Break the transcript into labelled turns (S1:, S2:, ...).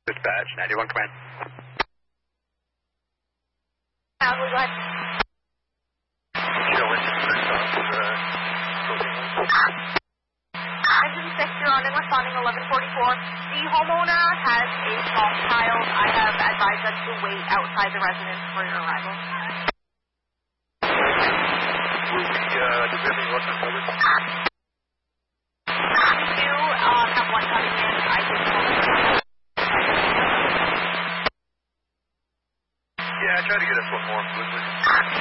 S1: Dispatch, 91 command.
S2: Go ahead. Engine 6, you're on and responding 1144. The homeowner has a small child. I have advised them to wait outside the residence for your arrival.
S1: Will we be having what's on notice?
S2: We do have one coming in. I just
S1: Yeah, try to get us one more, please.